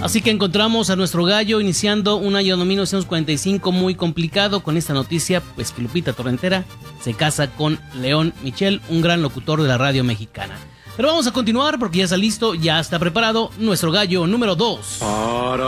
Así que encontramos a nuestro gallo iniciando un año 1945 muy complicado con esta noticia, pues que Lupita Torrentera se casa con León Michel, un gran locutor de la radio mexicana. Pero vamos a continuar porque ya está listo, ya está preparado nuestro gallo número 2.